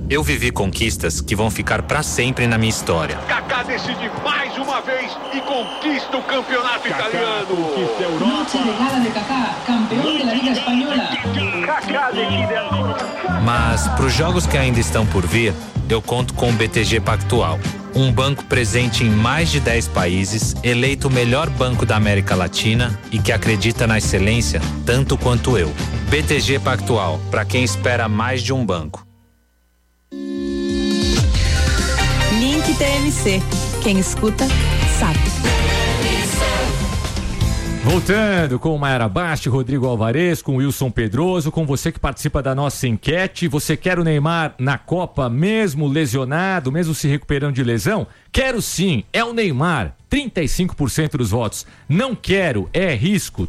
Eu vivi conquistas que vão ficar pra sempre na minha história. Kaká decide mais uma vez e conquista o campeonato italiano. Conquista a Europa. Noche de gala de Kaká, campeão da Liga Espanhola. Kaká decide a... Mas pros jogos que ainda estão por vir, eu conto com o BTG Pactual. Um banco presente em mais de 10 países, eleito o melhor banco da América Latina e que acredita na excelência tanto quanto eu. BTG Pactual, para quem espera mais de um banco. Link TMC. Quem escuta, sabe. Voltando com Mayara Basti, Rodrigo Alvarez, com Wilson Pedroso, com você que participa da nossa enquete. Você quer o Neymar na Copa, mesmo lesionado, mesmo se recuperando de lesão? Quero sim, é o Neymar, 35% dos votos. Não quero, é risco,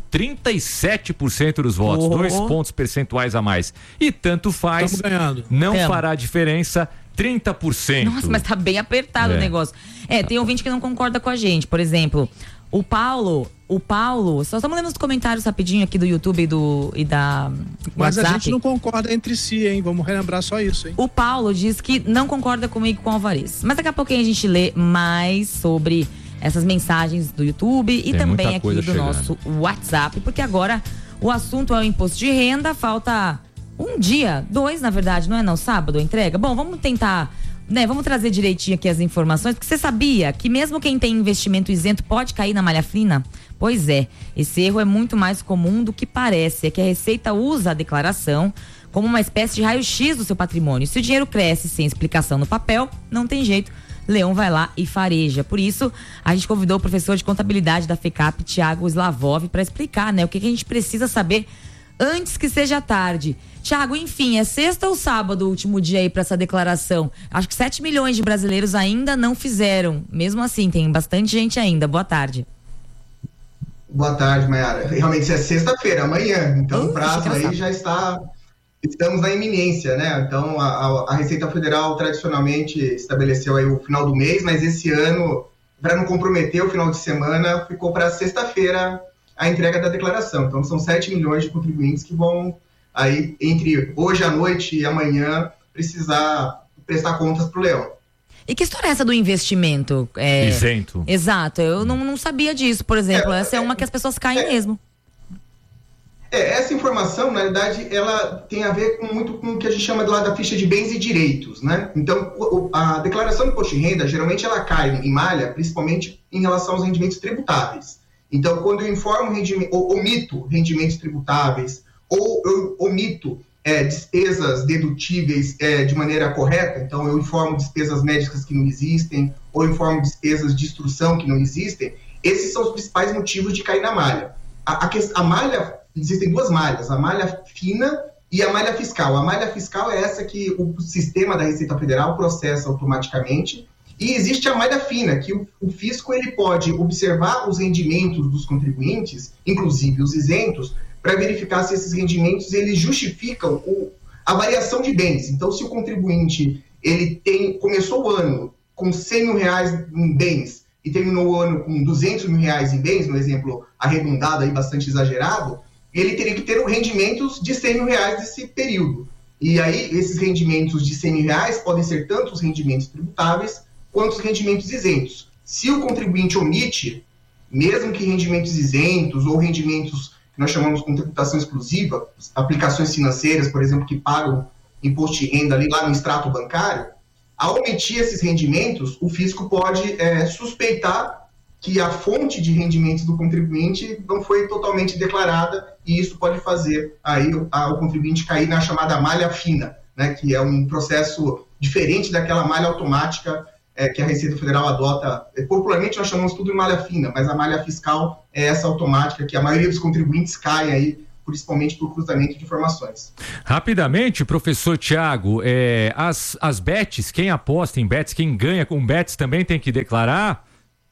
37% dos votos, 2 pontos percentuais a mais. E tanto faz, não fará diferença, 30%. Nossa, mas tá bem apertado o negócio. Tem ouvinte que não concorda com a gente, por exemplo... O Paulo, só estamos lendo os comentários rapidinho aqui do YouTube e da Mas WhatsApp. A gente não concorda entre si, hein? Vamos relembrar só isso, hein? O Paulo diz que não concorda comigo com o Alvarez. Mas daqui a pouquinho a gente lê mais sobre essas mensagens do YouTube e também aqui do nosso WhatsApp, porque agora o assunto é o imposto de renda, falta um dia, 2 na verdade, não é não? Sábado a entrega? Bom, vamos tentar... vamos trazer direitinho aqui as informações, porque você sabia que mesmo quem tem investimento isento pode cair na malha fina? Pois é, esse erro é muito mais comum do que parece, é que a Receita usa a declaração como uma espécie de raio-x do seu patrimônio. Se o dinheiro cresce sem explicação no papel, não tem jeito, Leão vai lá e fareja. Por isso, a gente convidou o professor de contabilidade da FECAP, Thiago Slavov, para explicar, o que a gente precisa saber antes que seja tarde. Thiago, enfim, é sexta ou sábado o último dia aí para essa declaração? Acho que 7 milhões de brasileiros ainda não fizeram. Mesmo assim, tem bastante gente ainda. Boa tarde. Boa tarde, Mayara. Realmente é sexta-feira, amanhã. Então o prazo aí já está... Estamos na iminência, né? Então a Receita Federal tradicionalmente estabeleceu aí o final do mês, mas esse ano, para não comprometer o final de semana, ficou para sexta-feira a entrega da declaração. Então são 7 milhões de contribuintes que vão aí, entre hoje à noite e amanhã, precisar prestar contas para o Leão. E que história é essa do investimento? Isento. Exato, eu não sabia disso, por exemplo. Essa é uma que as pessoas caem mesmo. Essa informação, na realidade, ela tem a ver muito com o que a gente chama lá da ficha de bens e direitos, né? Então, a declaração de imposto de renda, geralmente ela cai em malha, principalmente em relação aos rendimentos tributáveis. Então, quando eu informo ou omito rendimentos tributáveis, ou eu omito despesas dedutíveis de maneira correta, então eu informo despesas médicas que não existem, ou informo despesas de instrução que não existem, esses são os principais motivos de cair na malha. A malha, existem 2 malhas, a malha fina e a malha fiscal. A malha fiscal é essa que o sistema da Receita Federal processa automaticamente, e existe a malha fina, que o fisco ele pode observar os rendimentos dos contribuintes, inclusive os isentos, para verificar se esses rendimentos eles justificam a variação de bens. Então, se o contribuinte ele começou o ano com 100 mil reais em bens e terminou o ano com 200 mil reais em bens, no exemplo arredondado, aí, bastante exagerado, ele teria que ter rendimentos de 100 mil reais desse período. E aí, esses rendimentos de 100 mil reais podem ser tanto os rendimentos tributáveis quanto os rendimentos isentos. Se o contribuinte omite, mesmo que rendimentos isentos ou rendimentos que nós chamamos de tributação exclusiva, aplicações financeiras, por exemplo, que pagam imposto de renda ali lá no extrato bancário, ao omitir esses rendimentos, o fisco pode suspeitar que a fonte de rendimentos do contribuinte não foi totalmente declarada, e isso pode fazer aí o contribuinte cair na chamada malha fina, né, que é um processo diferente daquela malha automática que a Receita Federal adota. Popularmente nós chamamos tudo de malha fina, mas a malha fiscal é essa automática que a maioria dos contribuintes cai aí, principalmente por cruzamento de informações. Rapidamente, professor Thiago, as bets, quem aposta em bets, quem ganha com bets também tem que declarar?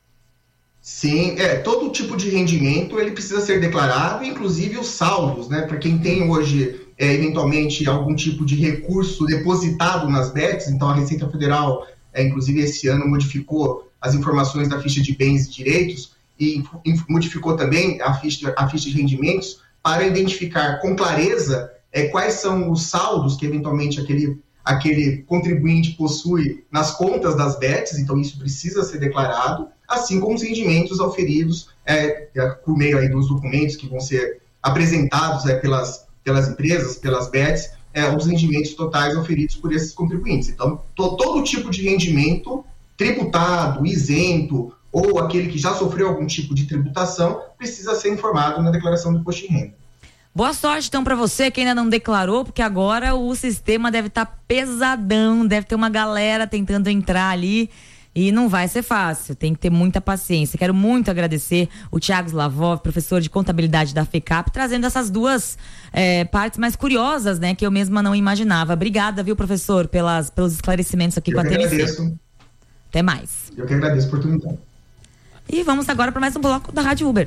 Sim, todo tipo de rendimento ele precisa ser declarado, inclusive os saldos, né? Para quem tem hoje, eventualmente, algum tipo de recurso depositado nas bets, então a Receita Federal, inclusive esse ano, modificou as informações da ficha de bens e direitos e modificou também a ficha de rendimentos para identificar com clareza quais são os saldos que, eventualmente, aquele contribuinte possui nas contas das bets, então isso precisa ser declarado, assim como os rendimentos auferidos por meio aí dos documentos que vão ser apresentados pelas empresas, pelas bets, os rendimentos totais auferidos por esses contribuintes. Então, todo tipo de rendimento tributado, isento, ou aquele que já sofreu algum tipo de tributação, precisa ser informado na declaração do imposto de renda. Boa sorte, então, para você que ainda não declarou, porque agora o sistema deve estar pesadão, deve ter uma galera tentando entrar ali e não vai ser fácil, tem que ter muita paciência. Quero muito agradecer o Thiago Slavov, professor de contabilidade da FECAP, trazendo essas duas partes mais curiosas, né, que eu mesma não imaginava. Obrigada, viu, professor, pelos esclarecimentos aqui com a TMC. Eu agradeço. Até mais. Eu que agradeço a oportunidade. E vamos agora para mais um bloco da Rádio Uber.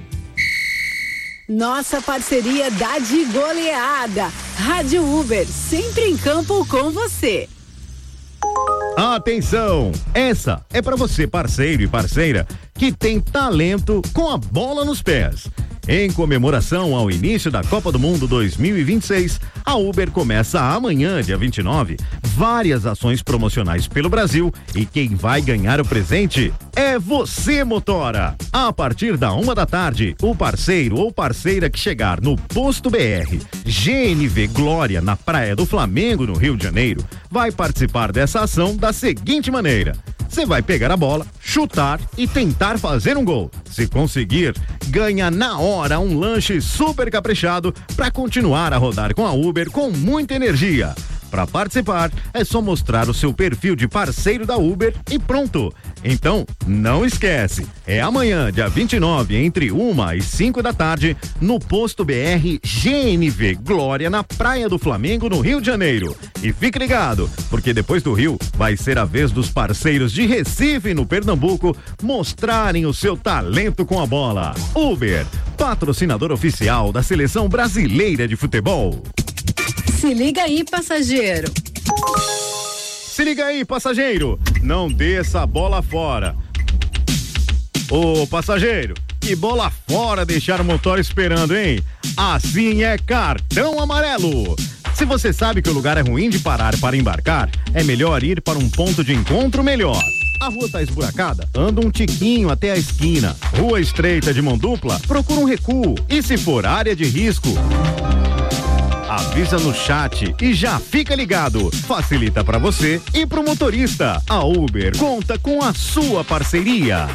Nossa parceria dá de goleada. Rádio Uber, sempre em campo com você. Atenção! Essa é para você, parceiro e parceira, que tem talento com a bola nos pés. Em comemoração ao início da Copa do Mundo 2026, a Uber começa amanhã, dia 29, várias ações promocionais pelo Brasil e quem vai ganhar o presente é você, motora! A partir da 13h, o parceiro ou parceira que chegar no Posto BR GNV Glória, na Praia do Flamengo, no Rio de Janeiro, vai participar dessa ação da seguinte maneira: você vai pegar a bola, chutar e tentar fazer um gol. Se conseguir, ganha na hora um lanche super caprichado para continuar a rodar com a Uber com muita energia. Para participar, é só mostrar o seu perfil de parceiro da Uber e pronto. Então, não esquece, é amanhã, dia 29, entre 1 e 5 da tarde, no Posto BR GNV Glória, na Praia do Flamengo, no Rio de Janeiro. E fique ligado, porque depois do Rio, vai ser a vez dos parceiros de Recife, no Pernambuco, mostrarem o seu talento com a bola. Uber, patrocinador oficial da Seleção Brasileira de Futebol. Se liga aí, passageiro. Se liga aí, passageiro. Não desça a bola fora. Ô, passageiro, que bola fora deixar o motor esperando, hein? Assim é cartão amarelo. Se você sabe que o lugar é ruim de parar para embarcar, é melhor ir para um ponto de encontro melhor. A rua tá esburacada? Anda um tiquinho até a esquina. Rua estreita de mão dupla? Procura um recuo. E se for área de risco, avisa no chat e já fica ligado. Facilita para você e pro motorista. A Uber conta com a sua parceria.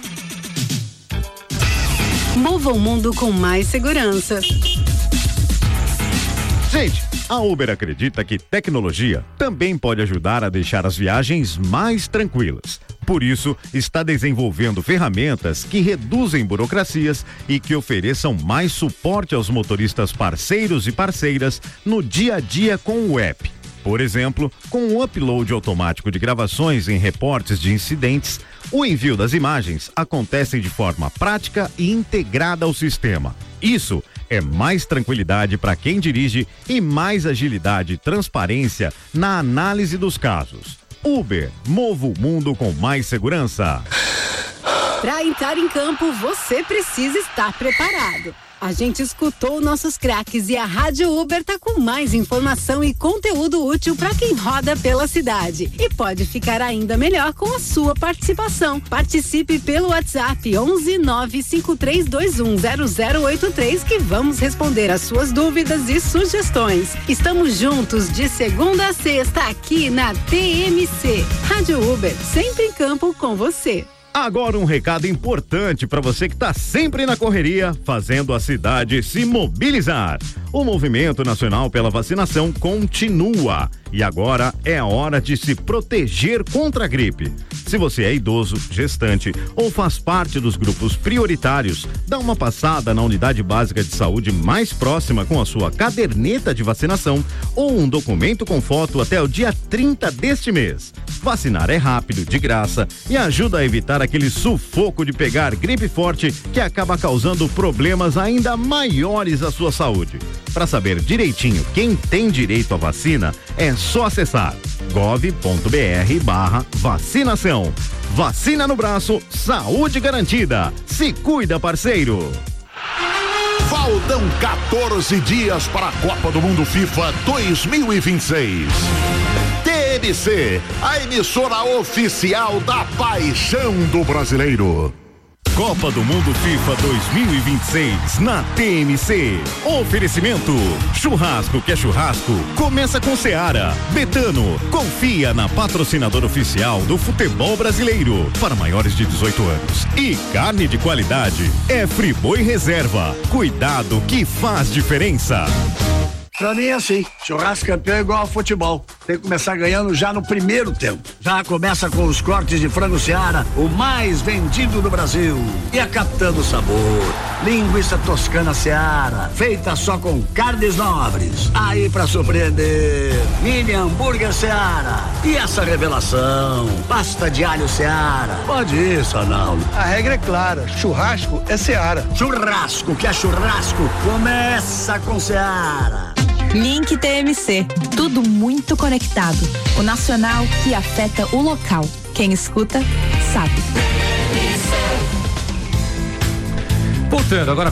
Mova o mundo com mais segurança. Gente, a Uber acredita que tecnologia também pode ajudar a deixar as viagens mais tranquilas. Por isso, está desenvolvendo ferramentas que reduzem burocracias e que ofereçam mais suporte aos motoristas parceiros e parceiras no dia a dia com o app. Por exemplo, com o upload automático de gravações em reportes de incidentes, o envio das imagens acontece de forma prática e integrada ao sistema. Isso é mais tranquilidade para quem dirige e mais agilidade e transparência na análise dos casos. Uber, mova o mundo com mais segurança. Para entrar em campo, você precisa estar preparado. A gente escutou nossos craques e a Rádio Uber tá com mais informação e conteúdo útil para quem roda pela cidade. E pode ficar ainda melhor com a sua participação. Participe pelo WhatsApp 11953210083 que vamos responder as suas dúvidas e sugestões. Estamos juntos de segunda a sexta aqui na TMC. Rádio Uber, sempre em campo com você. Agora um recado importante para você que está sempre na correria, fazendo a cidade se mobilizar. O movimento nacional pela vacinação continua e agora é a hora de se proteger contra a gripe. Se você é idoso, gestante ou faz parte dos grupos prioritários, dá uma passada na unidade básica de saúde mais próxima com a sua caderneta de vacinação ou um documento com foto até o dia 30 deste mês. Vacinar é rápido, de graça e ajuda a evitar aquele sufoco de pegar gripe forte que acaba causando problemas ainda maiores à sua saúde. Para saber direitinho quem tem direito à vacina, é só acessar gov.br/vacinação. Vacina no braço, saúde garantida. Se cuida, parceiro. Faltam 14 dias para a Copa do Mundo FIFA 2026. TMC, a emissora oficial da paixão do brasileiro. Copa do Mundo FIFA 2026 na TMC. Oferecimento: churrasco que é churrasco, começa com Seara. Betano, confia na patrocinadora oficial do futebol brasileiro para maiores de 18 anos. E carne de qualidade é Friboi Reserva. Cuidado que faz diferença. Pra mim é assim, churrasco campeão é igual ao futebol, tem que começar ganhando já no primeiro tempo. Já começa com os cortes de frango Seara, o mais vendido no Brasil. E a Capitã Sabor, linguiça toscana Seara, feita só com carnes nobres. Aí pra surpreender, mini hambúrguer Seara. E essa revelação, pasta de alho Seara. Pode ir, Sonaldo. A regra é clara, churrasco é Seara. Churrasco que é churrasco, começa com Seara. Link TMC, tudo muito conectado. O nacional que afeta o local. Quem escuta, sabe. Voltando, agora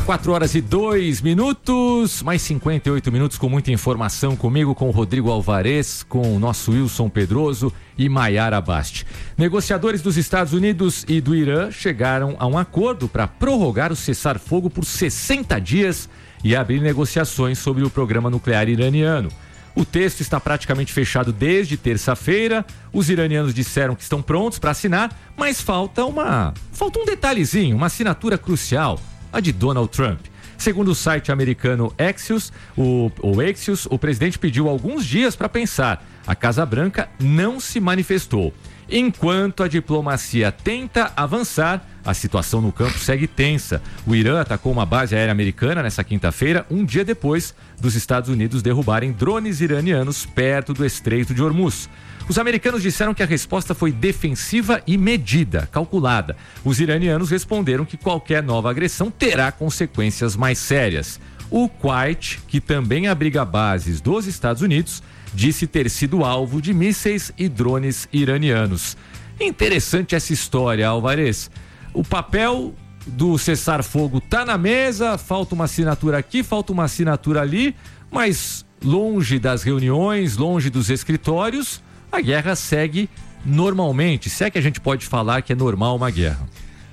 4h02, mais 58 minutos com muita informação comigo, com o Rodrigo Alvarez, com o nosso Wilson Pedroso e Maiara Basti. Negociadores dos Estados Unidos e do Irã chegaram a um acordo para prorrogar o cessar-fogo por 60 dias e abrir negociações sobre o programa nuclear iraniano. O texto está praticamente fechado desde terça-feira. Os iranianos disseram que estão prontos para assinar, mas falta um detalhezinho, uma assinatura crucial, a de Donald Trump. Segundo o site americano Axios, o presidente pediu alguns dias para pensar. A Casa Branca não se manifestou. Enquanto a diplomacia tenta avançar, a situação no campo segue tensa. O Irã atacou uma base aérea americana nessa quinta-feira, um dia depois dos Estados Unidos derrubarem drones iranianos perto do Estreito de Hormuz. Os americanos disseram que a resposta foi defensiva e medida, calculada. Os iranianos responderam que qualquer nova agressão terá consequências mais sérias. O Kuwait, que também abriga bases dos Estados Unidos, disse ter sido alvo de mísseis e drones iranianos. Interessante essa história, Alvarez. O papel do cessar-fogo tá na mesa, falta uma assinatura aqui, falta uma assinatura ali, mas longe das reuniões, longe dos escritórios, a guerra segue normalmente. Se é que a gente pode falar que é normal uma guerra.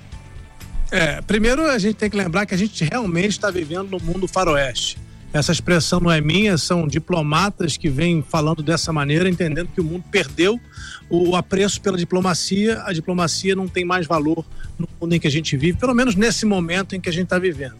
Primeiro a gente tem que lembrar que a gente realmente está vivendo no mundo faroeste. Essa expressão não é minha, são diplomatas que vêm falando dessa maneira, entendendo que o mundo perdeu o apreço pela diplomacia. A diplomacia não tem mais valor no mundo em que a gente vive, pelo menos nesse momento em que a gente está vivendo.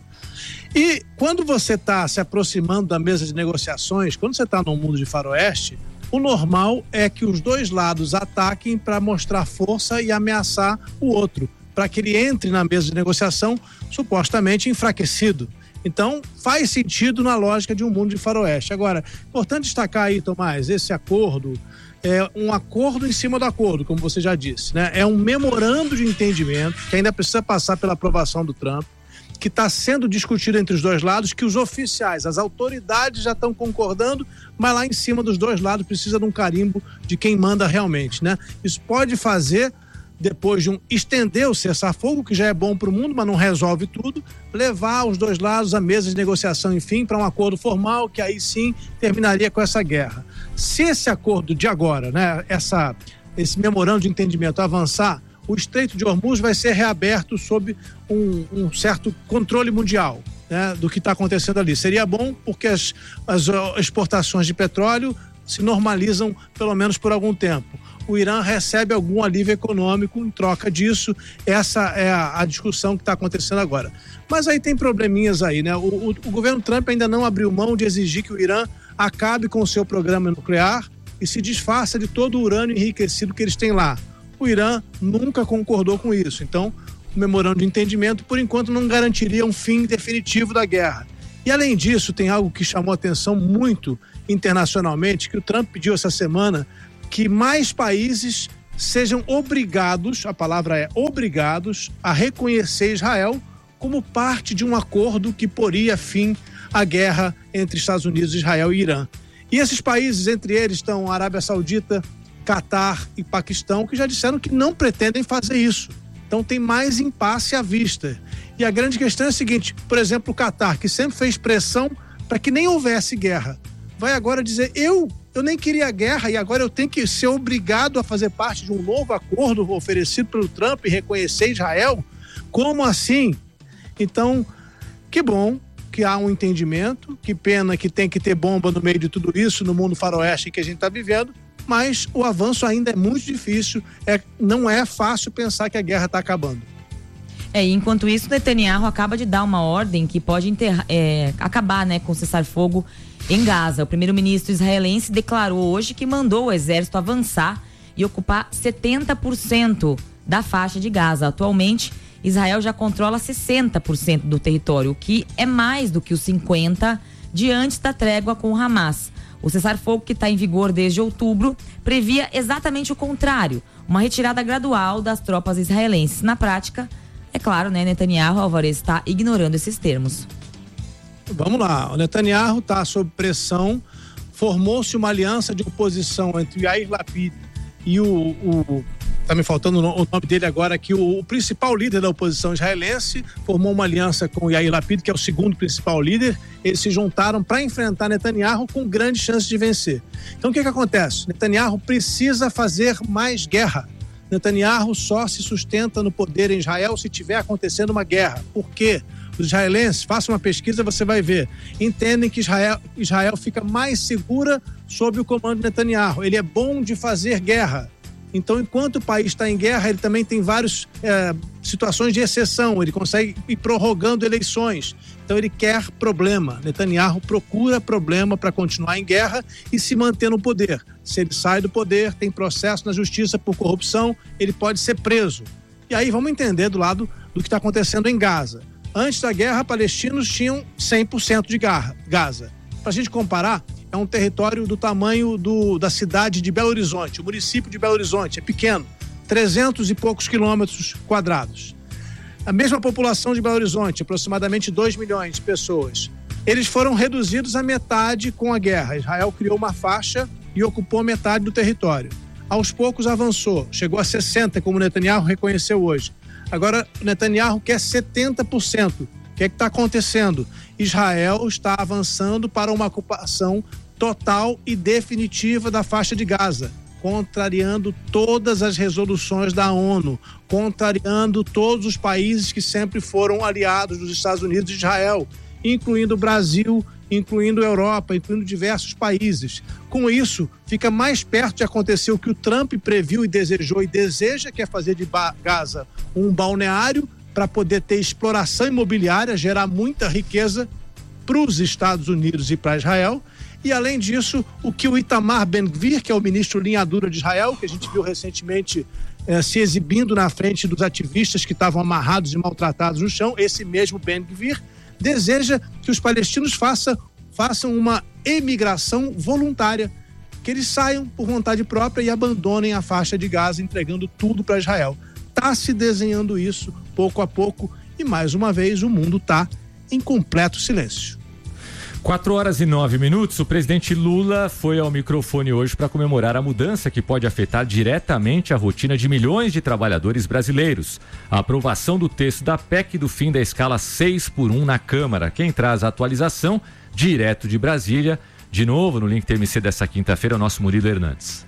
E quando você está se aproximando da mesa de negociações, quando você está no mundo de faroeste, o normal é que os dois lados ataquem para mostrar força e ameaçar o outro, para que ele entre na mesa de negociação supostamente enfraquecido. Então, faz sentido na lógica de um mundo de faroeste. Agora, importante destacar aí, Tomás, esse acordo é um acordo em cima do acordo, como você já disse, né? É um memorando de entendimento que ainda precisa passar pela aprovação do Trump, que está sendo discutido entre os dois lados, que os oficiais, as autoridades já estão concordando, mas lá em cima dos dois lados precisa de um carimbo de quem manda realmente, né? Isso pode fazer, depois de estender o cessar-fogo, que já é bom para o mundo, mas não resolve tudo, levar os dois lados à mesa de negociação, enfim, para um acordo formal, que aí sim terminaria com essa guerra. Se esse acordo de agora, né, esse memorando de entendimento avançar, o Estreito de Hormuz vai ser reaberto sob um certo controle mundial, né, do que está acontecendo ali. Seria bom porque as exportações de petróleo se normalizam pelo menos por algum tempo. O Irã recebe algum alívio econômico em troca disso. Essa é a discussão que está acontecendo agora. Mas aí tem probleminhas aí, né? O governo Trump ainda não abriu mão de exigir que o Irã acabe com o seu programa nuclear e se desfaça de todo o urânio enriquecido que eles têm lá. O Irã nunca concordou com isso. Então, o memorando de entendimento, por enquanto, não garantiria um fim definitivo da guerra. E, além disso, tem algo que chamou atenção muito internacionalmente, que o Trump pediu essa semana, que mais países sejam obrigados, a palavra é obrigados, a reconhecer Israel como parte de um acordo que poria fim à guerra entre Estados Unidos, Israel e Irã. E esses países, entre eles, estão Arábia Saudita, Catar e Paquistão, que já disseram que não pretendem fazer isso. Então tem mais impasse à vista. E a grande questão é a seguinte, por exemplo, o Catar, que sempre fez pressão para que nem houvesse guerra, vai agora dizer, eu nem queria guerra e agora eu tenho que ser obrigado a fazer parte de um novo acordo oferecido pelo Trump e reconhecer Israel? Como assim? Então, que bom que há um entendimento, que pena que tem que ter bomba no meio de tudo isso, no mundo faroeste que a gente está vivendo, mas o avanço ainda é muito difícil, não é fácil pensar que a guerra está acabando. Enquanto isso, Netanyahu acaba de dar uma ordem que pode acabar, com o cessar-fogo em Gaza. O primeiro-ministro israelense declarou hoje que mandou o exército avançar e ocupar 70% da faixa de Gaza. Atualmente, Israel já controla 60% do território, o que é mais do que os 50% de antes da trégua com o Hamas. O cessar-fogo, que está em vigor desde outubro, previa exatamente o contrário, uma retirada gradual das tropas israelenses. Na prática, é claro, Netanyahu, Alvarez, está ignorando esses termos. Vamos lá, o Netanyahu está sob pressão, formou-se uma aliança de oposição entre o Yair Lapid e tá me faltando o nome dele agora aqui, o principal líder da oposição israelense, formou uma aliança com o Yair Lapid, que é o segundo principal líder. Eles se juntaram para enfrentar Netanyahu com grande chance de vencer. Então o que acontece? Netanyahu precisa fazer mais guerra. Netanyahu só se sustenta no poder em Israel se tiver acontecendo uma guerra. Por quê? Os israelenses, faça uma pesquisa, você vai ver, entendem que Israel fica mais segura sob o comando de Netanyahu. Ele é bom de fazer guerra. Então, enquanto o país está em guerra, ele também tem várias situações de exceção, ele consegue ir prorrogando eleições. Então, ele quer problema. Netanyahu procura problema para continuar em guerra e se manter no poder. Se ele sai do poder, tem processo na justiça por corrupção, ele pode ser preso. E aí, vamos entender do lado do que está acontecendo em Gaza. Antes da guerra, palestinos tinham 100% de Gaza. Para a gente comparar, é um território do tamanho da cidade de Belo Horizonte, o município de Belo Horizonte, é pequeno, 300 e poucos quilômetros quadrados. A mesma população de Belo Horizonte, aproximadamente 2 milhões de pessoas. Eles foram reduzidos à metade com a guerra. Israel criou uma faixa e ocupou metade do território. Aos poucos avançou, chegou a 60%, como Netanyahu reconheceu hoje. Agora, Netanyahu quer 70%. O que é que está acontecendo? Israel está avançando para uma ocupação total e definitiva da faixa de Gaza, contrariando todas as resoluções da ONU, contrariando todos os países que sempre foram aliados dos Estados Unidos e Israel, incluindo o Brasil, incluindo a Europa, incluindo diversos países. Com isso, fica mais perto de acontecer o que o Trump previu e desejou e deseja, que é fazer de Gaza um balneário para poder ter exploração imobiliária, gerar muita riqueza para os Estados Unidos e para Israel. E, além disso, o que o Itamar Ben-Gvir, que é o ministro linha dura de Israel, que a gente viu recentemente se exibindo na frente dos ativistas que estavam amarrados e maltratados no chão, esse mesmo Ben-Gvir deseja que os palestinos façam uma emigração voluntária, que eles saiam por vontade própria e abandonem a faixa de Gaza, entregando tudo para Israel. Está se desenhando isso pouco a pouco e, mais uma vez, o mundo está em completo silêncio. 4h09. O presidente Lula foi ao microfone hoje para comemorar a mudança que pode afetar diretamente a rotina de milhões de trabalhadores brasileiros. A aprovação do texto da PEC do fim da escala 6x1 na Câmara. Quem traz a atualização, direto de Brasília, de novo no Link TMC dessa quinta-feira, é o nosso Murilo Hernandes.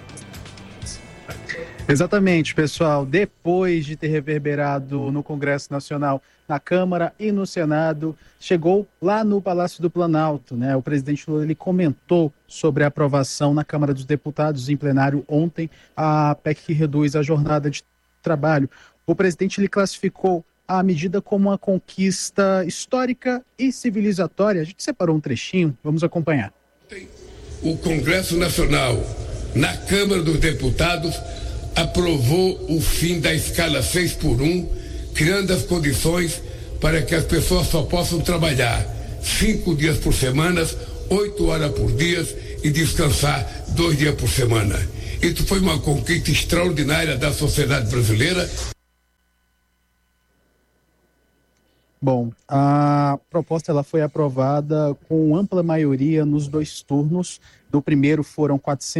Exatamente, pessoal. Depois de ter reverberado no Congresso Nacional, na Câmara e no Senado, chegou lá no Palácio do Planalto, né? O presidente Lula, ele comentou sobre a aprovação na Câmara dos Deputados em plenário ontem, a PEC que reduz a jornada de trabalho. O presidente, ele classificou a medida como uma conquista histórica e civilizatória. A gente separou um trechinho, vamos acompanhar. O Congresso Nacional, na Câmara dos Deputados, aprovou o fim da escala 6x1, criando as condições para que as pessoas só possam trabalhar 5 dias por semana, 8 horas por dia e descansar 2 dias por semana. Isso foi uma conquista extraordinária da sociedade brasileira. Bom, a proposta ela foi aprovada com ampla maioria nos 2 turnos. No primeiro foram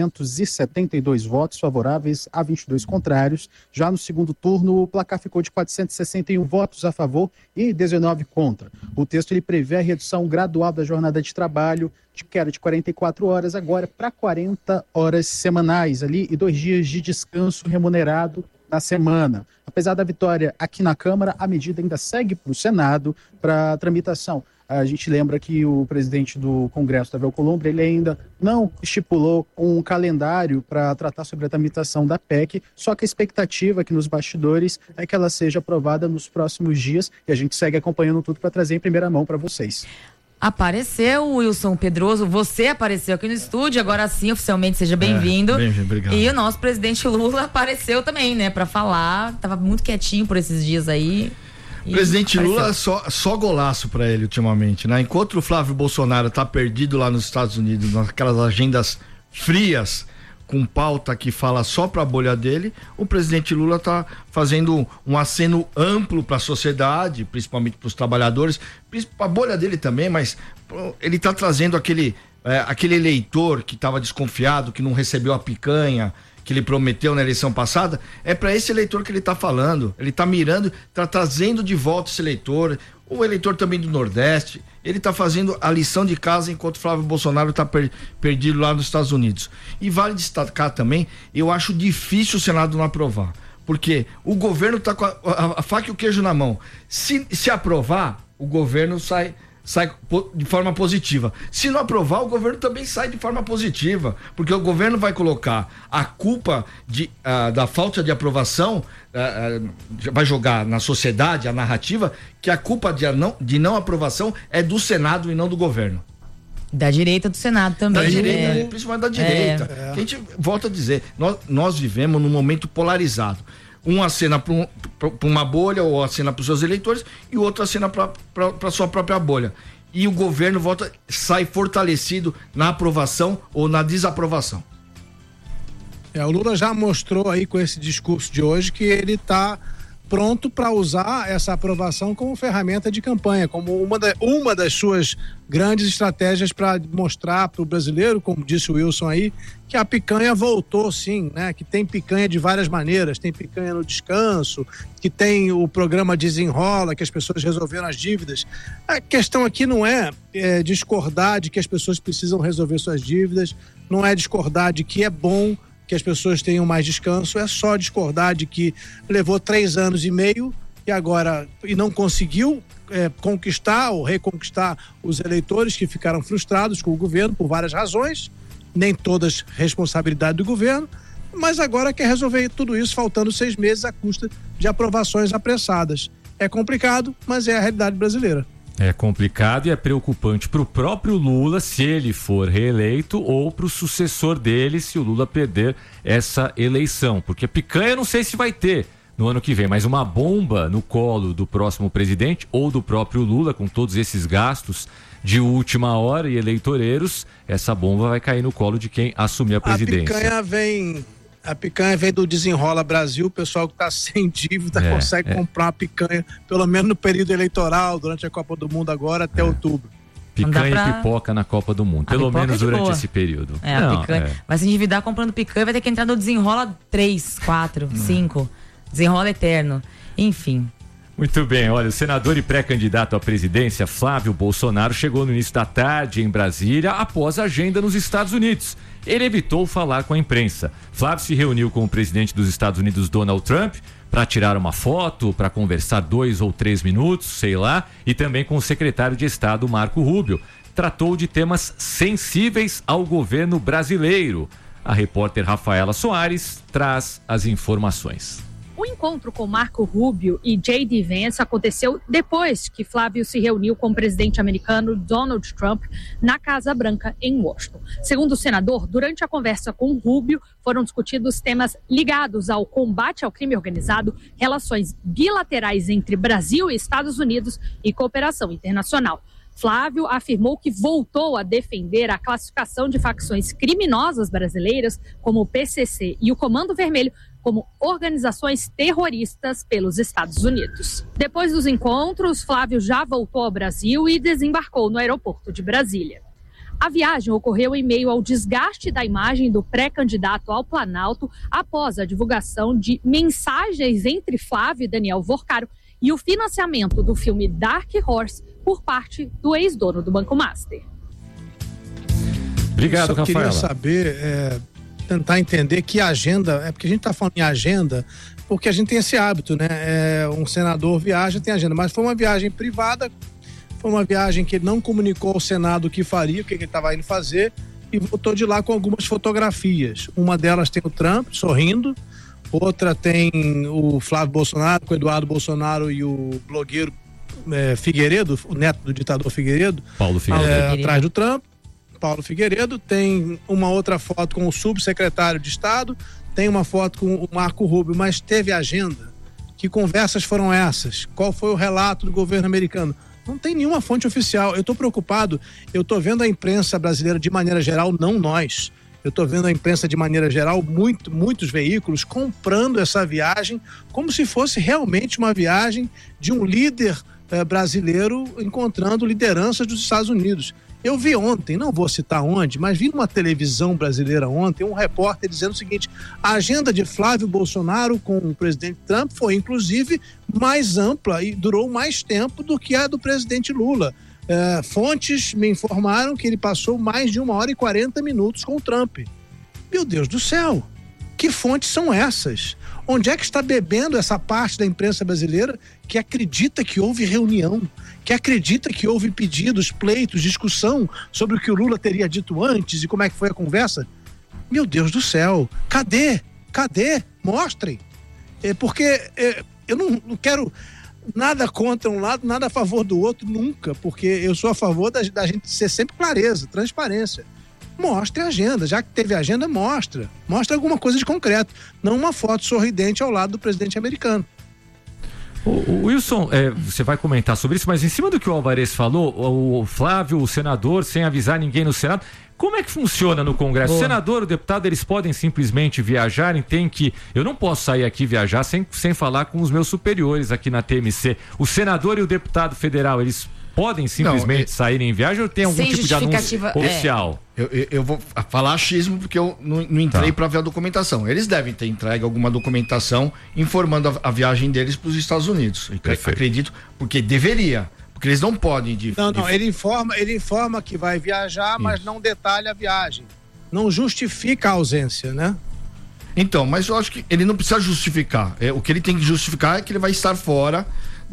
472 votos favoráveis a 22 contrários. Já no segundo turno, o placar ficou de 461 votos a favor e 19 contra. O texto ele prevê a redução gradual da jornada de trabalho, que era de 44 horas agora para 40 horas semanais ali e 2 dias de descanso remunerado na semana. Apesar da vitória aqui na Câmara, a medida ainda segue para o Senado para tramitação. A gente lembra que o presidente do Congresso, Davi Alcolumbre, ele ainda não estipulou um calendário para tratar sobre a tramitação da PEC, só que a expectativa aqui nos bastidores é que ela seja aprovada nos próximos dias e a gente segue acompanhando tudo para trazer em primeira mão para vocês. Apareceu, Wilson Pedroso, você apareceu aqui no estúdio, agora sim, oficialmente, seja bem-vindo. Obrigado. E o nosso presidente Lula apareceu também, né, para falar, tava muito quietinho por esses dias aí. Presidente Lula, só golaço pra ele ultimamente, né? Enquanto o Flávio Bolsonaro tá perdido lá nos Estados Unidos, naquelas agendas frias, com pauta que fala só pra bolha dele, o presidente Lula tá fazendo um aceno amplo pra sociedade, principalmente pros trabalhadores, pra bolha dele também, mas ele tá trazendo aquele eleitor que tava desconfiado, que não recebeu a picanha, que ele prometeu na eleição passada, é para esse eleitor que ele está falando. Ele está mirando, está trazendo de volta esse eleitor, o eleitor também do Nordeste. Ele está fazendo a lição de casa enquanto Flávio Bolsonaro está perdido lá nos Estados Unidos. E vale destacar também, eu acho difícil o Senado não aprovar, porque o governo está com a faca e o queijo na mão. Se aprovar, o governo sai de forma positiva. Se não aprovar, o governo também sai de forma positiva, porque o governo vai colocar a culpa da falta de aprovação, vai jogar na sociedade a narrativa que a culpa de não aprovação é do Senado e não do governo. Da direita do Senado também. Da direita, principalmente da direita. A gente volta a dizer, nós vivemos num momento polarizado. Um acena para uma bolha ou acena para os seus eleitores e o outro acena para a sua própria bolha. E o governo sai fortalecido na aprovação ou na desaprovação. O Lula já mostrou aí com esse discurso de hoje que ele está pronto para usar essa aprovação como ferramenta de campanha, como uma das suas grandes estratégias para mostrar para o brasileiro, como disse o Wilson aí, que a picanha voltou sim, né? Que tem picanha de várias maneiras, tem picanha no descanso, que tem o programa Desenrola, que as pessoas resolveram as dívidas. A questão aqui não é discordar de que as pessoas precisam resolver suas dívidas, não é discordar de que é bom que as pessoas tenham mais descanso, é só discordar de que levou 3 anos e meio e não conseguiu conquistar ou reconquistar os eleitores que ficaram frustrados com o governo por várias razões, nem todas responsabilidade do governo, mas agora quer resolver tudo isso faltando 6 meses à custa de aprovações apressadas. É complicado, mas é a realidade brasileira. É complicado e é preocupante para o próprio Lula se ele for reeleito ou para o sucessor dele se o Lula perder essa eleição, porque picanha não sei se vai ter no ano que vem, mas uma bomba no colo do próximo presidente ou do próprio Lula com todos esses gastos de última hora e eleitoreiros, essa bomba vai cair no colo de quem assumir a presidência. A picanha vem do Desenrola Brasil, o pessoal que está sem dívida consegue comprar uma picanha, pelo menos no período eleitoral, durante a Copa do Mundo agora até outubro. Picanha e pipoca na Copa do Mundo, pelo menos durante esse período. A picanha. Vai se endividar comprando picanha, vai ter que entrar no Desenrola 3, 4, 5, Desenrola eterno, enfim. Muito bem, olha, o senador e pré-candidato à presidência Flávio Bolsonaro chegou no início da tarde em Brasília após a agenda nos Estados Unidos. Ele evitou falar com a imprensa. Flávio se reuniu com o presidente dos Estados Unidos, Donald Trump, para tirar uma foto, para conversar 2 ou 3 minutos, sei lá, e também com o secretário de Estado, Marco Rubio. Tratou de temas sensíveis ao governo brasileiro. A repórter Rafaela Soares traz as informações. O encontro com Marco Rubio e J.D. Vance aconteceu depois que Flávio se reuniu com o presidente americano Donald Trump na Casa Branca, em Washington. Segundo o senador, durante a conversa com Rubio, foram discutidos temas ligados ao combate ao crime organizado, relações bilaterais entre Brasil e Estados Unidos e cooperação internacional. Flávio afirmou que voltou a defender a classificação de facções criminosas brasileiras, como o PCC e o Comando Vermelho, como organizações terroristas pelos Estados Unidos. Depois dos encontros, Flávio já voltou ao Brasil e desembarcou no aeroporto de Brasília. A viagem ocorreu em meio ao desgaste da imagem do pré-candidato ao Planalto após a divulgação de mensagens entre Flávio e Daniel Vorcaro e o financiamento do filme Dark Horse por parte do ex-dono do Banco Master. Obrigado, Rafaela. Eu queria saber, tentar entender que agenda, porque a gente está falando em agenda, porque a gente tem esse hábito, né? Um senador viaja, tem agenda, mas foi uma viagem privada, foi uma viagem que ele não comunicou ao Senado o que faria, o que ele estava indo fazer, e voltou de lá com algumas fotografias. Uma delas tem o Trump sorrindo, outra tem o Flávio Bolsonaro, com o Eduardo Bolsonaro e o blogueiro Figueiredo, o neto do ditador Figueiredo, Paulo Figueiredo. Atrás do Trump, Paulo Figueiredo. Tem uma outra foto com o subsecretário de Estado, tem uma foto com o Marco Rubio, mas teve agenda? Que conversas foram essas? Qual foi o relato do governo americano? Não tem nenhuma fonte oficial. Eu estou preocupado, eu estou vendo a imprensa brasileira de maneira geral, não nós. Eu estou vendo a imprensa de maneira geral, muitos veículos comprando essa viagem como se fosse realmente uma viagem de um líder brasileiro encontrando lideranças dos Estados Unidos. Eu vi ontem, não vou citar onde, mas vi numa televisão brasileira ontem um repórter dizendo o seguinte: a agenda de Flávio Bolsonaro com o presidente Trump foi inclusive mais ampla e durou mais tempo do que a do presidente Lula. Fontes me informaram que ele passou mais de 1h40 com o Trump. Meu Deus do céu, que fontes são essas? Onde é que está bebendo essa parte da imprensa brasileira que acredita que houve reunião, que acredita que houve pedidos, pleitos, discussão sobre o que o Lula teria dito antes e como é que foi a conversa? Meu Deus do céu, cadê? Mostrem. Porque eu não quero nada contra um lado, nada a favor do outro, nunca, porque eu sou a favor da gente ser sempre clareza, transparência. Mostre a agenda, já que teve agenda, mostra alguma coisa de concreto, não uma foto sorridente ao lado do presidente americano. O Wilson, você vai comentar sobre isso, mas em cima do que o Alvarez falou, o Flávio, o senador, sem avisar ninguém no Senado, como é que funciona no Congresso? Boa. O senador, o deputado, eles podem simplesmente viajarem, eu não posso sair aqui viajar sem falar com os meus superiores aqui na TMC. O senador e o deputado federal, eles podem simplesmente saírem em viagem ou tem algum tipo de anúncio oficial? Eu vou falar achismo porque eu não entrei para ver a documentação. Eles devem ter entregue alguma documentação informando a viagem deles para os Estados Unidos. Acredito, porque deveria. Porque eles não podem... Ele informa que vai viajar, mas não detalha a viagem. Não justifica a ausência, né? Então, mas eu acho que ele não precisa justificar. O que ele tem que justificar é que ele vai estar fora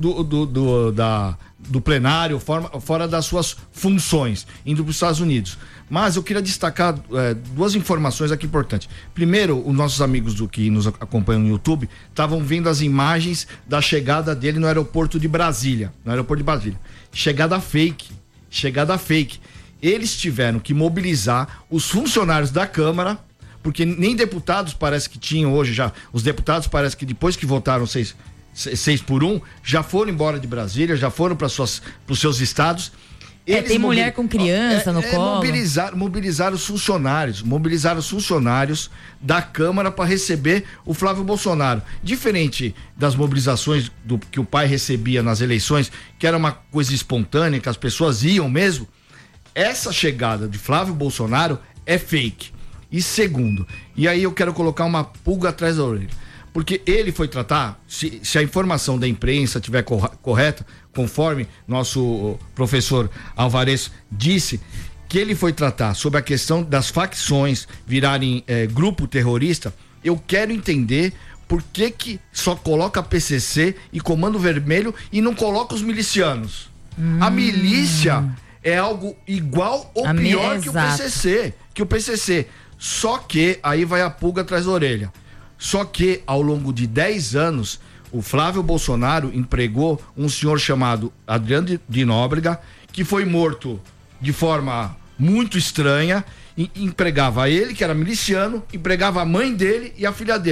do plenário, fora das suas funções, indo para os Estados Unidos. Mas eu queria destacar duas informações aqui importantes. Primeiro, os nossos amigos que nos acompanham no YouTube estavam vendo as imagens da chegada dele no aeroporto de Brasília. Chegada fake. Eles tiveram que mobilizar os funcionários da Câmara, porque nem deputados parece que tinham hoje já. Os deputados parece que depois que votaram 6-1, já foram embora de Brasília, já foram para os seus estados. Tem mulher com criança no colo. Mobilizar os funcionários da Câmara para receber o Flávio Bolsonaro. Diferente das mobilizações que o pai recebia nas eleições, que era uma coisa espontânea, que as pessoas iam mesmo, essa chegada de Flávio Bolsonaro é fake. E segundo, e aí eu quero colocar uma pulga atrás da orelha, porque ele foi tratar, se a informação da imprensa estiver correta, conforme nosso professor Alvarez disse, que ele foi tratar sobre a questão das facções virarem grupo terrorista, eu quero entender por que só coloca PCC e Comando Vermelho e não coloca os milicianos. A milícia é algo igual ou pior que o PCC. Só que, aí vai a pulga atrás da orelha. Só que, ao longo de 10 anos, o Flávio Bolsonaro empregou um senhor chamado Adriano de Nóbrega, que foi morto de forma muito estranha, e empregava ele, que era miliciano, empregava a mãe dele e a filha dele.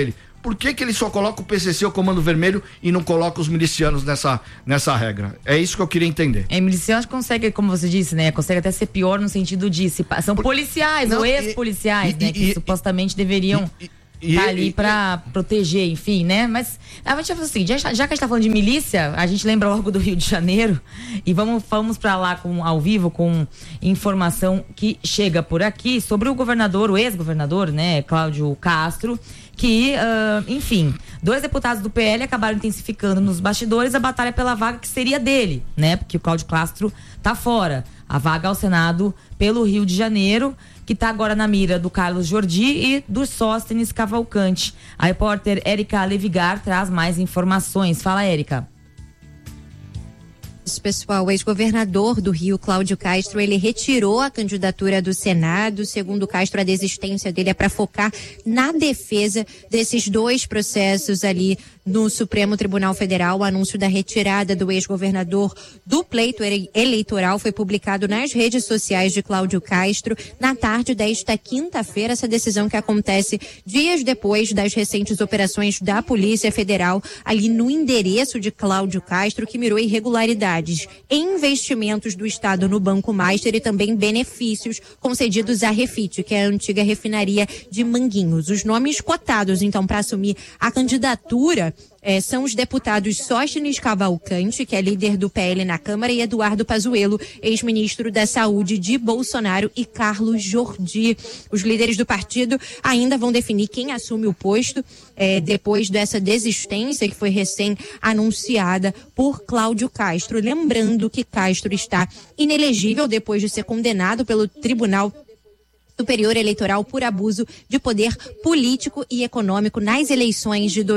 por que ele só coloca o PCC, o Comando Vermelho, e não coloca os milicianos nessa regra? É isso que eu queria entender. Milicianos consegue, como você disse, né? Consegue até ser pior no sentido de são policiais ou ex-policiais, né? Que supostamente deveriam tá ali pra proteger, enfim, né? Mas a gente vai fazer o seguinte, já que a gente tá falando de milícia, a gente lembra logo do Rio de Janeiro e vamos pra lá ao vivo com informação que chega por aqui sobre o ex-governador, né, Cláudio Castro, que, enfim, 2 deputados do PL acabaram intensificando nos bastidores a batalha pela vaga que seria dele, né? Porque o Cláudio Castro tá fora. A vaga ao Senado pelo Rio de Janeiro, que está agora na mira do Carlos Jordi e do Sóstenes Cavalcante. A repórter Érica Levigar traz mais informações. Fala, Érica. Pessoal, o ex-governador do Rio, Cláudio Castro, ele retirou a candidatura do Senado. Segundo Castro, a desistência dele é para focar na defesa desses 2 processos ali no Supremo Tribunal Federal. O anúncio da retirada do ex-governador do pleito eleitoral foi publicado nas redes sociais de Cláudio Castro na tarde desta quinta-feira. Essa decisão que acontece dias depois das recentes operações da Polícia Federal ali no endereço de Cláudio Castro, que mirou irregularidades em investimentos do Estado no Banco Master e também benefícios concedidos à Refit, que é a antiga refinaria de Manguinhos. Os nomes cotados, então, para assumir a candidatura são os deputados Sóstenes Cavalcante, que é líder do PL na Câmara, e Eduardo Pazuello, ex-ministro da Saúde de Bolsonaro, e Carlos Jordi. Os líderes do partido ainda vão definir quem assume o posto depois dessa desistência que foi recém-anunciada por Cláudio Castro. Lembrando que Castro está inelegível depois de ser condenado pelo Tribunal Superior Eleitoral por abuso de poder político e econômico nas eleições de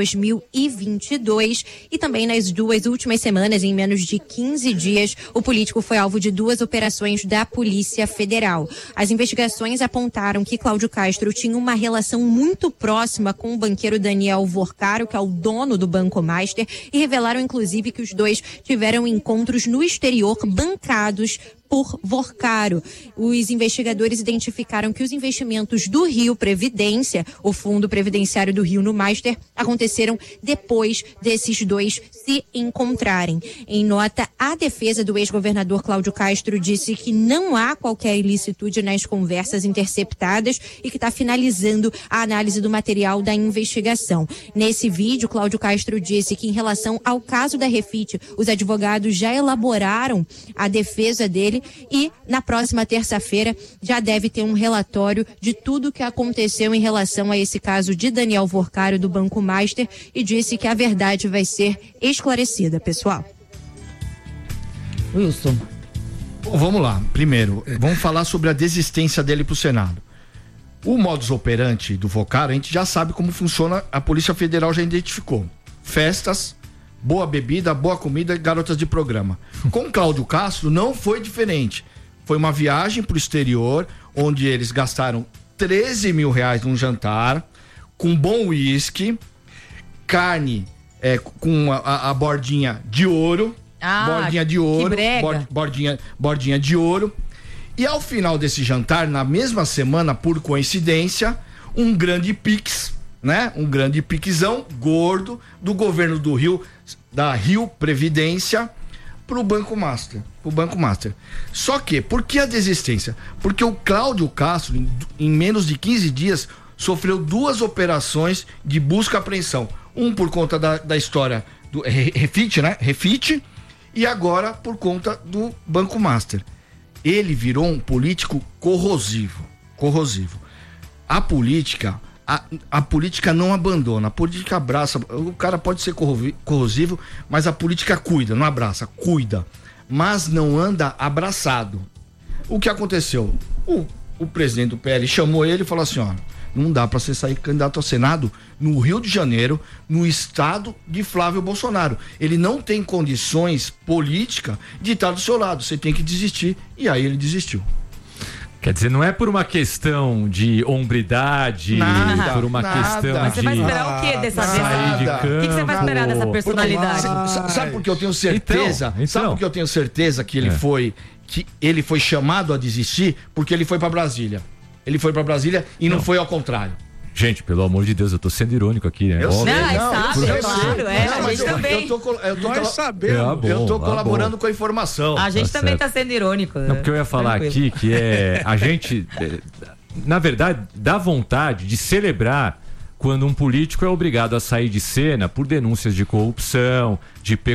2022 e também nas 2 últimas semanas, em menos de 15 dias, o político foi alvo de 2 operações da Polícia Federal. As investigações apontaram que Cláudio Castro tinha uma relação muito próxima com o banqueiro Daniel Vorcaro, que é o dono do Banco Master, e revelaram inclusive que os 2 tiveram encontros no exterior bancados por Vorcaro. Os investigadores identificaram que os investimentos do Rio Previdência, o Fundo Previdenciário do Rio no Master, aconteceram depois desses 2 se encontrarem. Em nota, a defesa do ex-governador Cláudio Castro disse que não há qualquer ilicitude nas conversas interceptadas e que está finalizando a análise do material da investigação. Nesse vídeo, Cláudio Castro disse que, em relação ao caso da Refit, os advogados já elaboraram a defesa dele e na próxima terça-feira já deve ter um relatório de tudo o que aconteceu em relação a esse caso de Daniel Vorcaro do Banco Master, e disse que a verdade vai ser esclarecida, pessoal. Wilson. Bom, vamos lá. Primeiro, vamos falar sobre a desistência dele pro Senado. O modus operandi do Vorcaro, a gente já sabe como funciona, a Polícia Federal já identificou. Festas, boa bebida, boa comida e garotas de programa. Com Cláudio Castro não foi diferente. Foi uma viagem pro exterior, onde eles gastaram R$13 mil num jantar, com bom uísque, carne com a bordinha de ouro, bordinha de ouro, bordinha de ouro. E ao final desse jantar, na mesma semana, por coincidência, um grande pix, né? Um grande piquezão gordo do governo do Rio, da Rio Previdência, pro Banco Master. Só que, por que a desistência? Porque o Cláudio Castro, em menos de 15 dias, sofreu 2 operações de busca e apreensão. Um por conta da história do Refit, né? Refit, e agora por conta do Banco Master. Ele virou um político corrosivo. A política não abandona, a política abraça. O cara pode ser corrosivo, mas a política cuida, não abraça, cuida, mas não anda abraçado. O que aconteceu? O presidente do PL chamou ele e falou assim: ó, não dá para você sair candidato ao Senado no Rio de Janeiro, no estado de Flávio Bolsonaro. Ele não tem condições políticas de estar do seu lado, você tem que desistir. E aí ele desistiu. Quer dizer, não é por uma questão de hombridade, por uma questão Mas você vai esperar o quê dessa vez? O que você vai esperar dessa personalidade? Sabe por que eu tenho certeza? Sabe por que eu tenho certeza que ele foi chamado a desistir? Porque ele foi para Brasília. Ele foi para Brasília e não foi ao contrário. Gente, pelo amor de Deus, eu tô sendo irônico aqui, né? Eu sei, claro, a gente também. Nós sabemos. Eu tô colaborando com a informação. A gente também tá sendo irônico. Não, porque eu ia falar aqui que a gente, na verdade, dá vontade de celebrar quando um político é obrigado a sair de cena por denúncias de corrupção, de